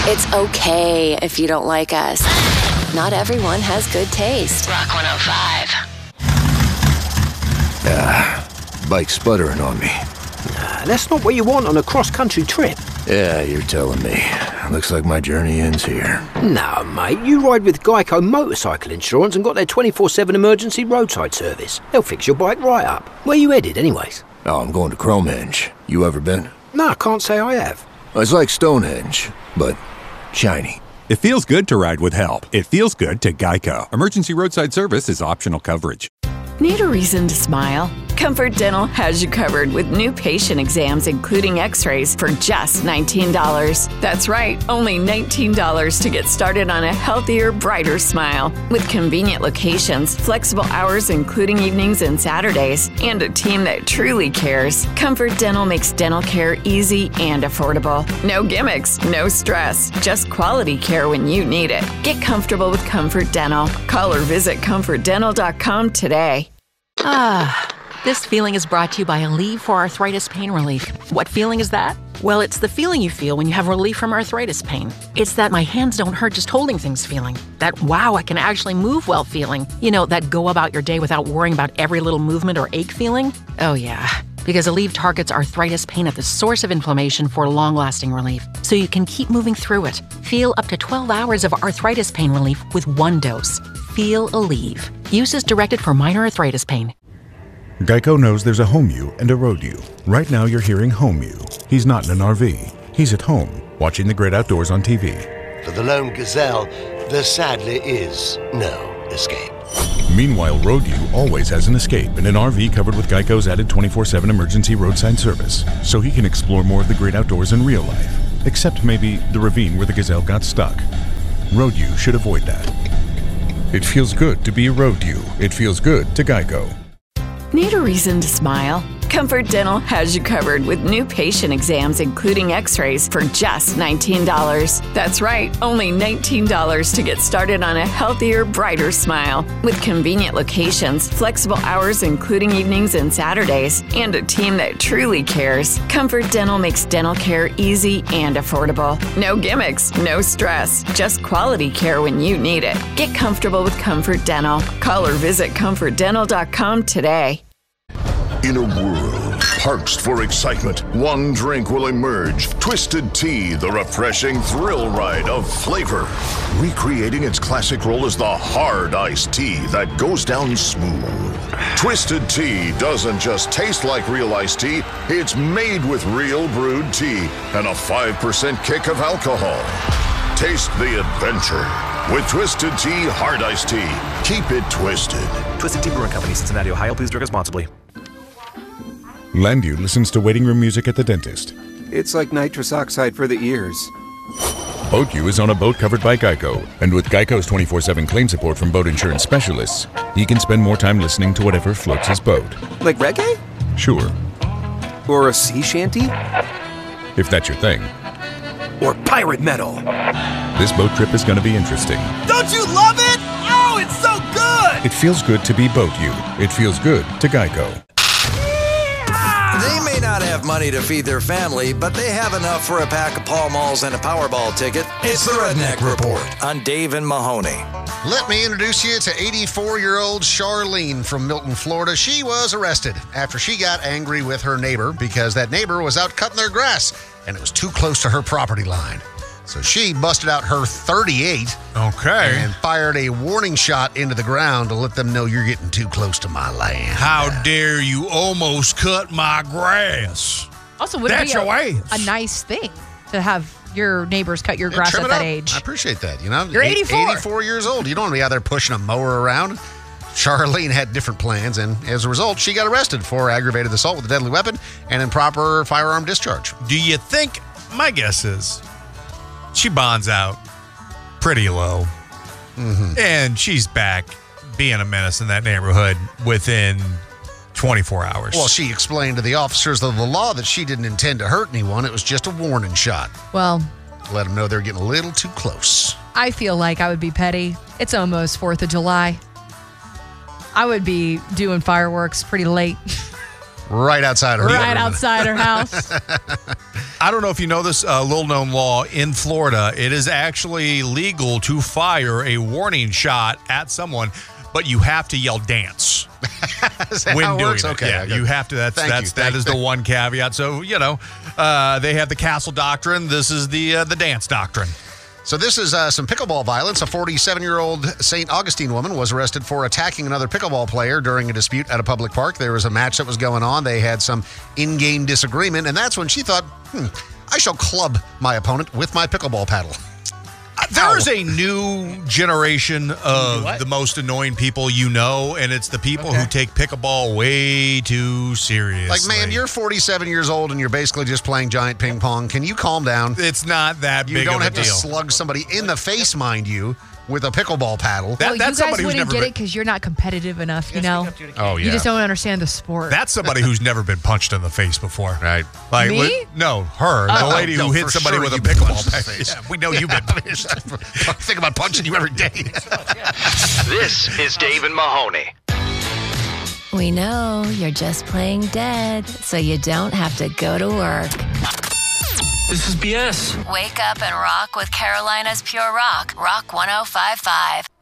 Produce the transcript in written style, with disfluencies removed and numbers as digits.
It's okay if you don't like us. Not everyone has good taste. Rock 105. Bike sputtering on me. That's not what you want on a cross-country trip. Yeah, you're telling me. Looks like my journey ends here. No, mate, you ride with Geico Motorcycle Insurance and got their 24/7 emergency roadside service. They'll fix your bike right up. Where you headed, anyways? Oh, I'm going to Cromehenge. You ever been? No, I can't say I have. It's like Stonehenge, but shiny. It feels good to ride with help. It feels good to Geico. Emergency roadside service is optional coverage. Need a reason to smile? Comfort Dental has you covered with new patient exams, including x-rays, for just $19. That's right, only $19 to get started on a healthier, brighter smile. With convenient locations, flexible hours including evenings and Saturdays, and a team that truly cares, Comfort Dental makes dental care easy and affordable. No gimmicks, no stress, just quality care when you need it. Get comfortable with Comfort Dental. Call or visit comfortdental.com today. This feeling is brought to you by Aleve for Arthritis Pain Relief. What feeling is that? Well, it's the feeling you feel when you have relief from arthritis pain. It's that my hands don't hurt just holding things feeling. That wow, I can actually move well feeling. You know, that go about your day without worrying about every little movement or ache feeling. Oh yeah, because Aleve targets arthritis pain at the source of inflammation for long-lasting relief, so you can keep moving through it. Feel up to 12 hours of arthritis pain relief with one dose. Feel Aleve. Use is directed for minor arthritis pain. Geico knows there's a home you and a road you. Right now you're hearing home you. He's not in an RV. He's at home, watching the great outdoors on TV. For the lone gazelle, there sadly is no escape. Meanwhile, road you always has an escape in an RV covered with Geico's added 24/7 emergency roadside service, so he can explore more of the great outdoors in real life. Except maybe the ravine where the gazelle got stuck. Road you should avoid that. It feels good to be a road you. It feels good to Geico. Need a reason to smile? Comfort Dental has you covered with new patient exams, including x-rays, for just $19. That's right, only $19 to get started on a healthier, brighter smile. With convenient locations, flexible hours including evenings and Saturdays, and a team that truly cares, Comfort Dental makes dental care easy and affordable. No gimmicks, no stress, just quality care when you need it. Get comfortable with Comfort Dental. Call or visit comfortdental.com today. In a world parched for excitement, one drink will emerge. Twisted Tea, the refreshing thrill ride of flavor. Recreating its classic role as the hard iced tea that goes down smooth. Twisted Tea doesn't just taste like real iced tea, it's made with real brewed tea and a 5% kick of alcohol. Taste the adventure with Twisted Tea Hard Iced Tea. Keep it twisted. Twisted Tea Brewing Company, Cincinnati, Ohio. Please drink responsibly. Landu listens to waiting room music at the dentist. It's like nitrous oxide for the ears. Boat U is on a boat covered by Geico, and with Geico's 24/7 claim support from boat insurance specialists, he can spend more time listening to whatever floats his boat. Like reggae? Sure. Or a sea shanty? If that's your thing. Or pirate metal. This boat trip is going to be interesting. Don't you love it? Oh, it's so good! It feels good to be Boat U. It feels good to Geico. They may not have money to feed their family, but they have enough for a pack of Pall Malls and a Powerball ticket. It's the Redneck Report on Dave and Mahoney. Let me introduce you to 84-year-old Charlene from Milton, Florida. She was arrested after she got angry with her neighbor because that neighbor was out cutting their grass and it was too close to her property line. So she busted out her .38 and fired a warning shot into the ground to let them know you're getting too close to my land. How dare you almost cut my grass? Also, would it be a nice thing to have your neighbors cut your grass at that age? I appreciate that. You know, you're 84. 84 years old. You don't want to be out there pushing a mower around. Charlene had different plans, and as a result, she got arrested for aggravated assault with a deadly weapon and improper firearm discharge. Do you think, my guess is, she bonds out pretty low, and she's back being a menace in that neighborhood within 24 hours. Well, she explained to the officers of the law that she didn't intend to hurt anyone. It was just a warning shot. Well, let them know they're getting a little too close. I feel like I would be petty. It's almost 4th of July. I would be doing fireworks pretty late. Right outside her house. Right outside her house. I don't know if you know this little-known law in Florida. It is actually legal to fire a warning shot at someone, but you have to yell "dance" when doing it. Okay, yeah, you have to. That is the one caveat. So they have the castle doctrine. This is the dance doctrine. So this is some pickleball violence. A 47-year-old St. Augustine woman was arrested for attacking another pickleball player during a dispute at a public park. There was a match that was going on. They had some in-game disagreement, and that's when she thought, I shall club my opponent with my pickleball paddle. There is a new generation of the most annoying people you know, and it's the people who take pickleball way too seriously. Like, man, you're 47 years old and you're basically just playing giant ping pong. Can you calm down? It's not that big of a deal. You don't have to slug somebody in the face, mind you, with a pickleball paddle. Well, you guys wouldn't get it because you're not competitive enough, you know? Oh, yeah. You just don't understand the sport. That's somebody who's never been punched in the face before. Right. Like, Me? No, her. The lady who hit somebody with a pickleball bat. Yeah, we know you've been punched. Think about punching you every day. This is Dave and Mahoney. We know you're just playing dead, so you don't have to go to work. This is BS. Wake up and rock with Carolina's Pure Rock, Rock 105.5.